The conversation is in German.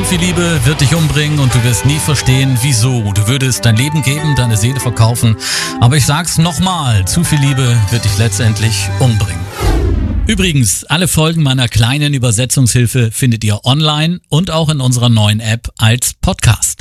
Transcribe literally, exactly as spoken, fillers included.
viel Liebe wird dich umbringen und du wirst nie verstehen, wieso. Du würdest dein Leben geben, deine Seele verkaufen. Aber ich sag's nochmal, zu viel Liebe wird dich letztendlich umbringen. Übrigens, alle Folgen meiner kleinen Übersetzungshilfe findet ihr online und auch in unserer neuen App als Podcast.